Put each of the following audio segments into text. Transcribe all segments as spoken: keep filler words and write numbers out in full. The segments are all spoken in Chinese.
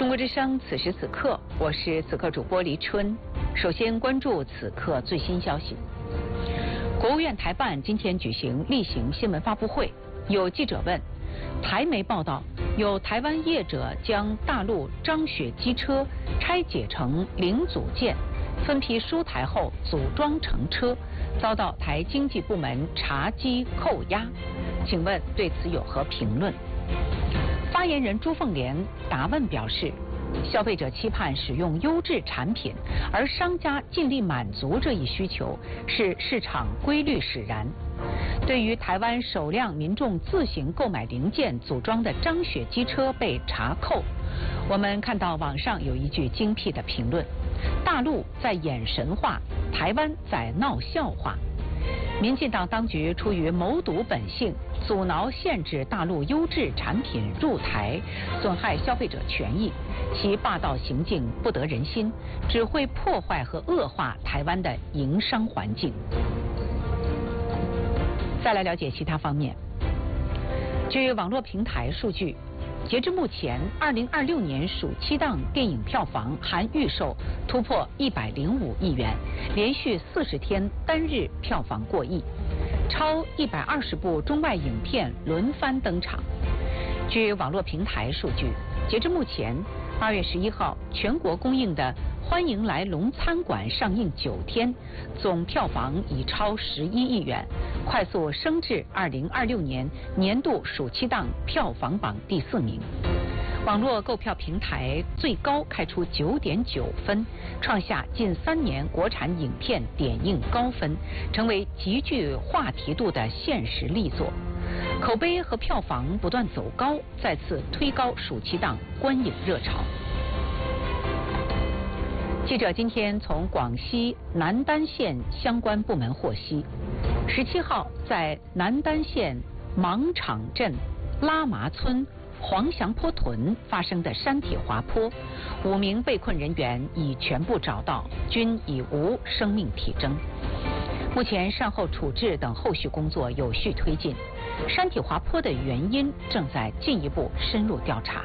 中国之声，此时此刻，我是此刻主播黎春。首先关注此刻最新消息。国务院台办今天举行例行新闻发布会，有记者问，台媒报道有台湾业者将大陆张雪机车拆解成零组件，分批输台后组装成车，遭到台经济部门查缉扣押，请问对此有何评论？发言人朱凤莲答问表示，消费者期盼使用优质产品，而商家尽力满足这一需求，是市场规律使然。对于台湾首辆民众自行购买零件组装的张雪机车被查扣，我们看到网上有一句精辟的评论：大陆在演神话，台湾在闹笑话。民进党当局出于谋独本性，阻挠限制大陆优质产品入台，损害消费者权益，其霸道行径不得人心，只会破坏和恶化台湾的营商环境。再来了解其他方面。据网络平台数据，截至目前，二零二六年暑期档电影票房含预售突破一百零五亿元，连续四十天单日票房过亿，超一百二十部中外影片轮番登场。据网络平台数据，截至目前，八月十一号全国公映的《欢迎来龙餐馆》上映九天，总票房已超十一亿元，快速升至二零二六年年度暑期档票房榜第四名。网络购票平台最高开出九点九分，创下近三年国产影片点映高分，成为极具话题度的现实力作。口碑和票房不断走高，再次推高暑期档观影热潮。记者今天从广西南丹县相关部门获悉，十七号在南丹县芒场镇拉麻村黄祥坡屯发生的山体滑坡，五名被困人员已全部找到，均已无生命体征。目前善后处置等后续工作有序推进，山体滑坡的原因正在进一步深入调查。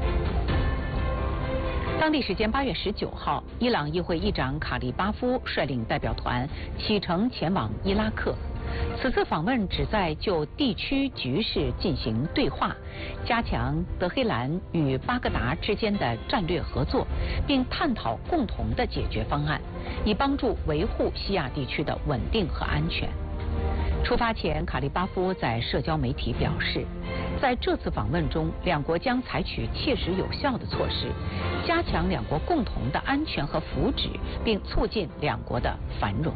当地时间八月十九号，伊朗议会议长卡利巴夫率领代表团启程前往伊拉克。此次访问旨在就地区局势进行对话，加强德黑兰与巴格达之间的战略合作，并探讨共同的解决方案，以帮助维护西亚地区的稳定和安全。出发前，卡利巴夫在社交媒体表示，在这次访问中，两国将采取切实有效的措施，加强两国共同的安全和福祉，并促进两国的繁荣。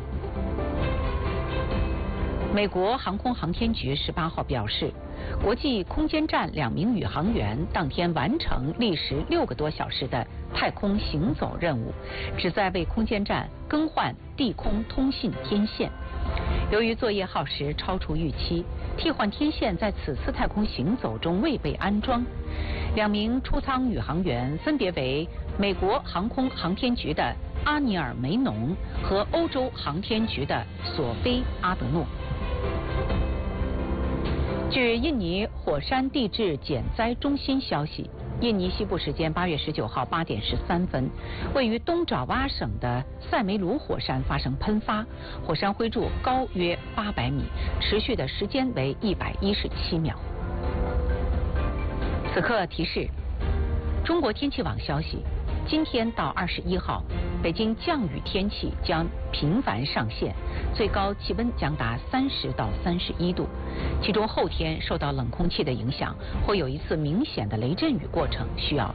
美国航空航天局十八号表示，国际空间站两名宇航员当天完成历时六个多小时的太空行走任务，旨在为空间站更换地空通信天线。由于作业耗时超出预期，替换天线在此次太空行走中未被安装。两名出舱宇航员分别为美国航空航天局的阿尼尔梅农和欧洲航天局的索菲阿德诺。据印尼火山地质减灾中心消息，印尼西部时间八月十九号八点十三分，位于东爪哇省的塞梅鲁火山发生喷发，火山灰柱高约八百米，持续的时间为一百一十七秒。此刻提示：中国天气网消息，今天到二十一号，北京降雨天气将频繁上现，最高气温将达三十到三十一度。其中后天受到冷空气的影响，会有一次明显的雷阵雨过程，需要